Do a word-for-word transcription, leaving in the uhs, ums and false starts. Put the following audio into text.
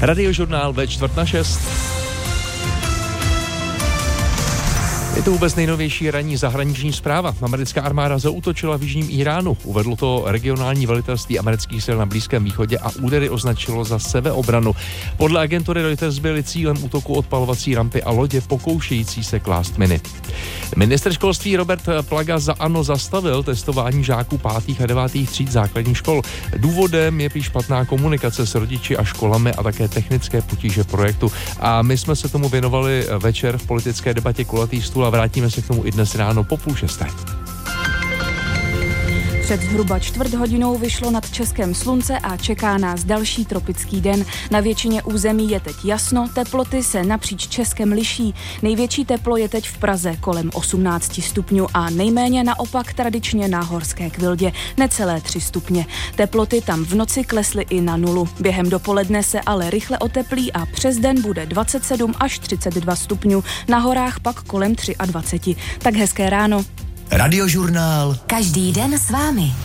Radiožurnál ve čtvrt na šest. Je to vůbec nejnovější ranní zahraniční zpráva. Americká armáda zaútočila v jižním Iránu. Uvedlo to regionální velitelství amerických sil na Blízkém východě a údery označilo za sebeobranu. Podle agentury Reuters byly cílem útoku odpalovací rampy a lodě pokoušející se klást miny. Ministr školství Robert Plaga za ANO zastavil testování žáků pátých a devátých tříd základních škol. Důvodem je prý špatná komunikace s rodiči a školami a také technické potíže projektu. A my jsme se tomu věnovali večer v politické debatě Kulatý stůl a vrátíme se k tomu i dnes ráno po půl šesté. Před zhruba čtvrt hodinou vyšlo nad Českem slunce a čeká nás další tropický den. Na většině území je teď jasno, teploty se napříč Českem liší. Největší teplo je teď v Praze kolem osmnáct stupňů a nejméně naopak tradičně na Horské Kvildě, necelé tři stupně. Teploty tam v noci klesly i na nulu. Během dopoledne se ale rychle oteplí a přes den bude dvacet sedm až třicet dva stupňů, na horách pak kolem dvacet tři. Tak hezké ráno. Radiožurnál. Každý den s vámi.